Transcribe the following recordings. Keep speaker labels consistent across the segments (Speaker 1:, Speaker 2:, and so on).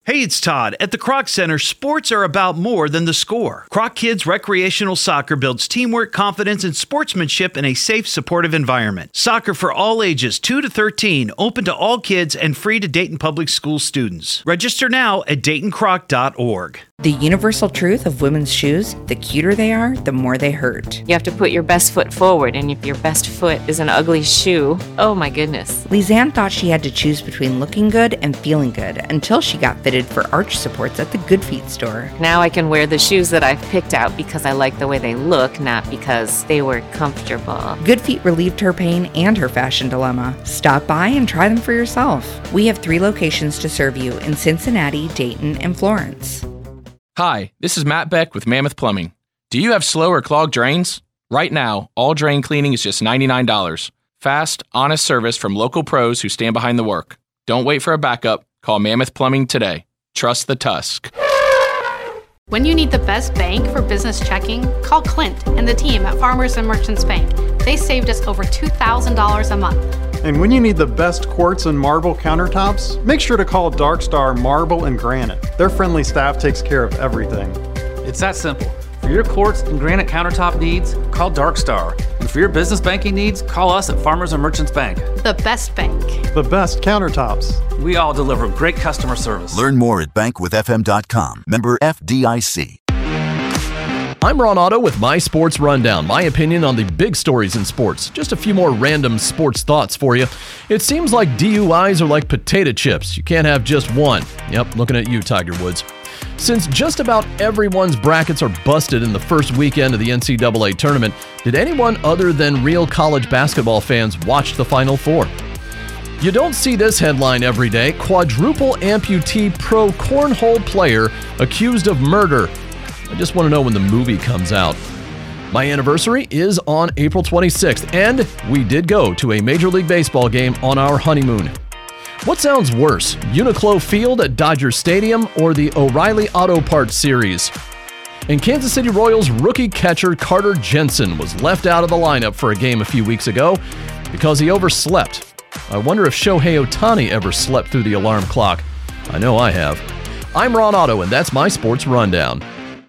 Speaker 1: Hey, it's Todd. At the Kroc Center, sports are about more than the score. Kroc Kids Recreational Soccer builds teamwork, confidence, and sportsmanship in a safe, supportive environment. Soccer for all ages, 2 to 13, open to all kids and free to Dayton Public School students. Register now at DaytonCroc.org.
Speaker 2: The universal truth of women's shoes, the cuter they are, the more they hurt.
Speaker 3: You have to put your best foot forward, and if your best foot is an ugly shoe, oh my goodness.
Speaker 2: Lisanne thought she had to choose between looking good and feeling good until she got fitted for arch supports at the Good Feet store.
Speaker 3: Now I can wear the shoes that I've picked out because I like the way they look, not because they were comfortable.
Speaker 2: Good Feet relieved her pain and her fashion dilemma. Stop by and try them for yourself. We have 3 locations to serve you in Cincinnati, Dayton, and Florence.
Speaker 4: Hi, this is Matt Beck with Mammoth Plumbing. Do you have slow or clogged drains? Right now, all drain cleaning is just $99. Fast, honest service from local pros who stand behind the work. Don't wait for a backup. Call Mammoth Plumbing today. Trust the Tusk.
Speaker 5: When you need the best bank for business checking, call Clint and the team at Farmers and Merchants Bank. They saved us over $2,000 a month.
Speaker 6: And when you need the best quartz and marble countertops, make sure to call Dark Star Marble and Granite. Their friendly staff takes care of everything.
Speaker 7: It's that simple. For your quartz and granite countertop needs, call Dark Star. And for your business banking needs, call us at Farmers and Merchants Bank.
Speaker 5: The best bank.
Speaker 6: The best countertops.
Speaker 7: We all deliver great customer service.
Speaker 8: Learn more at bankwithfm.com. Member FDIC.
Speaker 9: I'm Ron Otto with My Sports Rundown, my opinion on the big stories in sports. Just a few more random sports thoughts for you. It seems like DUIs are like potato chips. You can't have just one. Yep, looking at you, Tiger Woods. Since just about everyone's brackets are busted in the first weekend of the NCAA tournament, did anyone other than real college basketball fans watch the Final Four? You don't see this headline every day. Quadruple amputee pro cornhole player accused of murder. I just want to know when the movie comes out. My anniversary is on April 26th, and we did go to a Major League Baseball game on our honeymoon. What sounds worse, Uniqlo Field at Dodger Stadium or the O'Reilly Auto Parts Series? And Kansas City Royals rookie catcher Carter Jensen was left out of the lineup for a game a few weeks ago because he overslept. I wonder if Shohei Ohtani ever slept through the alarm clock. I know I have. I'm Ron Otto, and that's my Sports Rundown.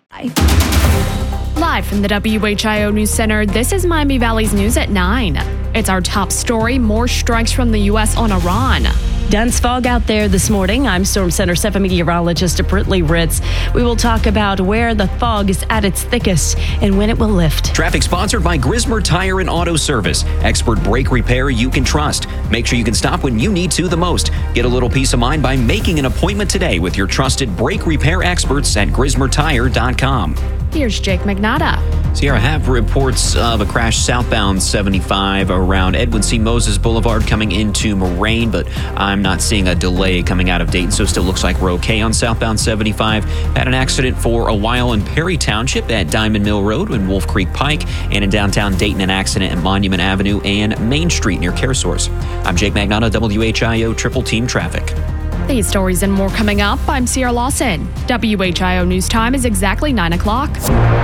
Speaker 10: Live from the WHIO News Center, this is Miami Valley's News at 9. It's our top story, more strikes from the U.S. on Iran.
Speaker 11: Dense fog out there this morning. I'm Storm Center 7 meteorologist Britley Ritz. We will talk about where the fog is at its thickest and when it will lift.
Speaker 12: Traffic sponsored by Grismer Tire and Auto Service. Expert brake repair you can trust. Make sure you can stop when you need to the most. Get a little peace of mind by making an appointment today with your trusted brake repair experts at GrismerTire.com.
Speaker 10: Here's Jake Magnotta.
Speaker 12: Sierra have reports of a crash southbound 75 around Edwin C. Moses Boulevard coming into Moraine, but I'm not seeing a delay coming out of Dayton, so it still looks like we're okay on southbound 75. Had an accident for a while in Perry Township at Diamond Mill Road and Wolf Creek Pike, and in downtown Dayton, an accident at Monument Avenue and Main Street near CareSource. I'm Jake Magnotta, WHIO Triple Team Traffic.
Speaker 10: These stories and more coming up. I'm Sierra Lawson. WHIO News Time is exactly 9 o'clock.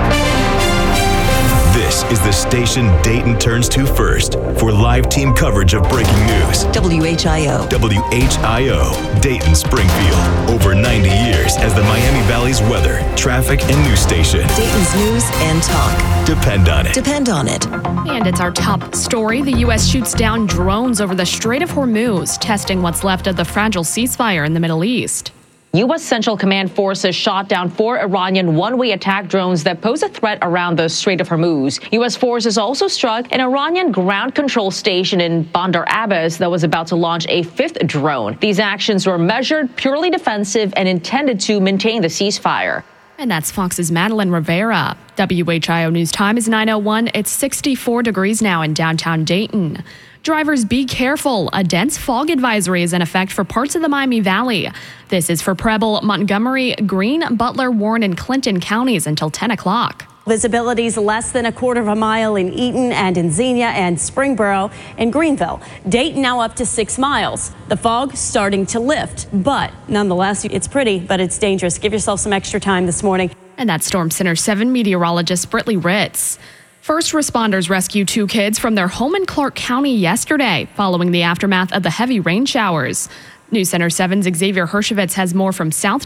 Speaker 13: This is the station Dayton turns to first for live team coverage of breaking news.
Speaker 14: WHIO.
Speaker 13: WHIO, Dayton Springfield. Over 90 years as the Miami Valley's weather, traffic, and news station.
Speaker 14: Dayton's news and talk.
Speaker 13: Depend on it.
Speaker 14: Depend on it.
Speaker 10: And it's our top story. The U.S. shoots down drones over the Strait of Hormuz, testing what's left of the fragile ceasefire in the Middle East.
Speaker 15: U.S. Central Command forces shot down 4 Iranian one-way attack drones that pose a threat around the Strait of Hormuz. U.S. forces also struck an Iranian ground control station in Bandar Abbas that was about to launch a 5th drone. These actions were measured, purely defensive, and intended to maintain the ceasefire.
Speaker 10: And that's Fox's Madeline Rivera. WHIO News Time is 9:01. It's 64 degrees now in downtown Dayton. Drivers, be careful. A dense fog advisory is in effect for parts of the Miami Valley. This is for Preble, Montgomery, Greene, Butler, Warren, and Clinton counties until 10 o'clock.
Speaker 16: Visibility is less than a quarter of a mile in Eaton and in Xenia and Springboro and Greenville. Dayton now up to 6 miles. The fog starting to lift, but nonetheless, it's pretty, but it's dangerous. Give yourself some extra time this morning.
Speaker 10: And that's Storm Center 7 meteorologist Britley Ritz. First responders rescued 2 kids from their home in Clark County yesterday, following the aftermath of the heavy rain showers. News Center 7's Xavier Hershevitz has more from South